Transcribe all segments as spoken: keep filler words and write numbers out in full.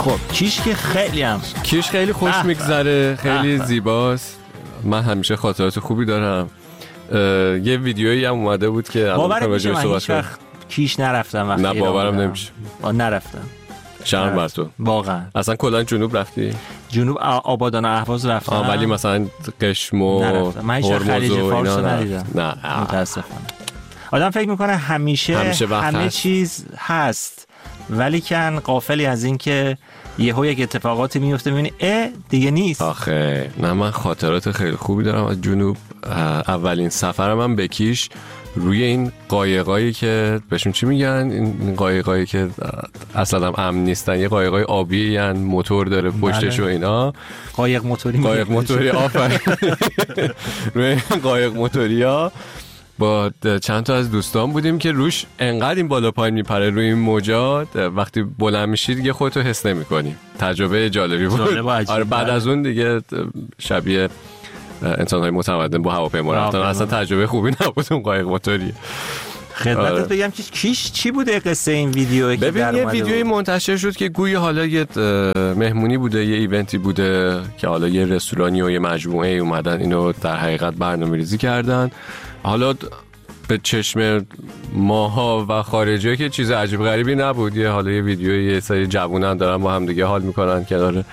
خب کیش که خیلی هم کیش خیلی خوش میگذره، خیلی زیباست. من همیشه خاطرات خوبی دارم. یه ویدیویی هم اومده بود که باورم میشه من هیچ وقت کیش نرفتم وقتی نه باورم نمیشه. نرفتم. شرم بر تو. واقعا. اصلا کلا جنوب رفتی؟ جنوب آبادان و اهواز رفتم. آه ولی مثلا قشم و هرمز و اینا ندیدم. نه متاسفانه. آدم فکر میکنه همیشه, همیشه همه هست. چیز هست ولی کن غافلی از این که یهو یک اتفاقاتی میفته میبینی اه دیگه نیست. آخه نه من خاطرات خیلی خوبی دارم از جنوب. اولین سفرم من به کیش روی این قایقایی که بهشون چی میگن، این قایقایی که اصلا هم امن نیستن، یه قایقای آبی ان موتور داره پشتش و اینا. قایق موتوری قایق موتوری آفرین. روی قایق موتوریا با چند تا از دوستان بودیم که روش انقدر این بالا پایین میپره روی این موجات، وقتی بلند میشی دیگه خودتو حس نمی‌کنی. تجربه جالبی بود. آره بعد از اون دیگه شبیه انسان‌های متمدن با هواپیما رفتن اصلا تجربه خوبی نبود اون قایق موتوری. خدمتت آره. بگم که کیش چی بوده قصه این ویدیویی که ببین یه ویدیویی منتشر شد که گویا حالا یه مهمونی بوده، یه ایونتی بوده که حالا یه رستورانی و یه مجموعه اومدن اینو در حقیقت برنامه‌ریزی کردن. حالا به چشم ماها و خارجی که چیز عجیب غریبی نبود. یه حالا یه ویدیوی یه سری جوونن دارن با هم دیگه حال میکنن کنار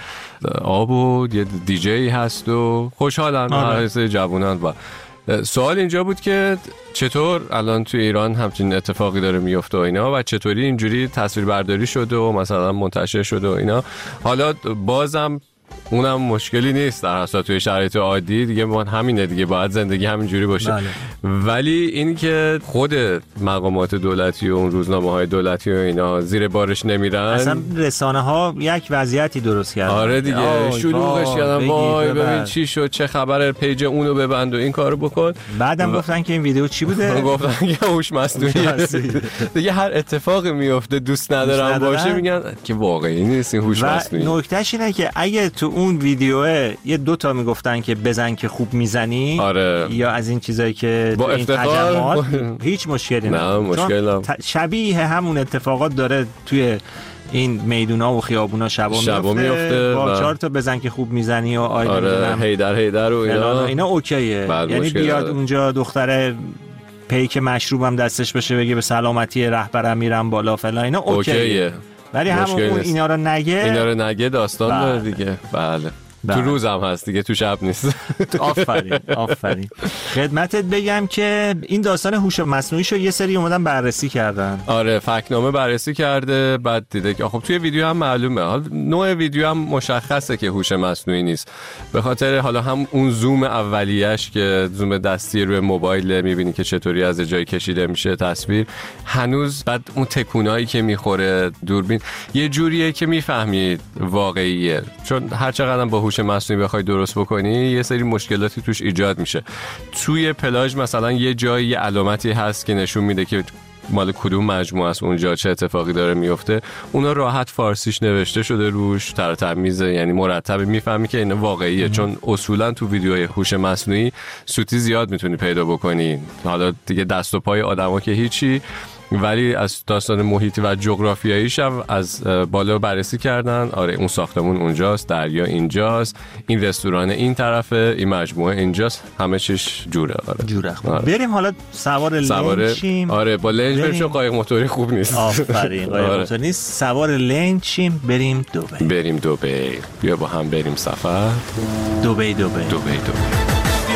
آب و یه دیجی هست و خوشحالن هر سری جوونن. و سوال اینجا بود که چطور الان تو ایران همچین اتفاقی داره میفته و اینا و چطوری اینجوری تصویر برداری شده و مثلا منتشر شده و اینا. حالا بازم اونم مشکلی نیست در اصلا توی شرایط عادی دیگه ما همینه دیگه باید زندگی همینجوری باشه. بله. ولی این که خود مقامات دولتی و اون روزنامه‌های دولتی و اینا زیر بارش نمیرن، اصلا رسانه ها یک وضعیتی درست کردن. آره دیگه شلوغش کردن. وای ببین چی شد، چه خبره، پیج اونو ببند و این کارو بکن. بعدم و... گفتن که این ویدیو چی بوده؟ گفتن که هوش مصنوعی دیگه هر اتفاقی میفته دوست ندارن باشه میگن که واقعی نیست این هوش مصنوعی. نکتهش اینه که اگه تو اون ویدیوه یه دوتا میگفتن که بزن که خوب میزنی، آره. یا از این چیزایی که با این تجمعات هیچ مشکلی نه مشکل ت... شبیه همون اتفاقات داره توی این میدونا و خیابونا شبا, شبا میفته, میفته با و... چهار تا بزن که خوب میزنی و آیدن آره هیدر هیدر و اینا اینا اوکیه. یعنی بیاد داره. اونجا دختره پیک مشروبم دستش بشه بگه به سلامتی رهبرم میرم بالا فلان اینا اوکیه, اوکیه. ولی همون اون اینا رو نگه اینا رو نگه داستان بله. داره دیگه. بله بله. تو روز هم هست دیگه، تو شب نیست. آفرین آفرین. خدمتت بگم که این داستان هوش مصنوعی شو یه سری اومدن بررسی کردن. آره فکت‌نامه بررسی کرده، بعد دیده که خب توی ویدیو هم معلومه، حالا نوع ویدیو هم مشخصه که هوش مصنوعی نیست، به خاطر حالا هم اون زوم اولیه‌اش که زوم دستی روی موبایل می‌بینی که چطوری از جای کشیده میشه تصویر، هنوز بعد اون تکونایی که میخوره دوربین یه جوریه که میفهمید واقعیه، چون هر چقدر با هوش مصنوعی بخوای درست بکنی یه سری مشکلاتی توش ایجاد میشه. توی پلاژ مثلا یه جایی یه علامتی هست که نشون میده که مال کدوم مجموعه است اونجا چه اتفاقی داره میفته، اونا راحت فارسیش نوشته شده روش، تر تمیزه، یعنی مرتب میفهمی که این واقعیه. ام. چون اصولا تو ویدیوهای هوش مصنوعی سوتی زیاد میتونی پیدا بکنی، حالا دیگه دست و پای آدما که هیچی، ولی از داستان محیطی و جغرافیاییش هم از بالا بررسی کردن. آره اون ساختمون اونجاست، دریا اینجاست، این رستوران این طرفه، این مجموعه اینجاست، همه چیش جوره. آره جوره. آره. بریم حالا سوار لنج شیم. آره با لنج بریم چون قایق موتوری خوب نیست. آفرین قایق آره. موتوری نیست، سوار لنج شیم بریم دبی. بریم دبی. بیا با هم بریم سفر. دبی دبی دبی دبی.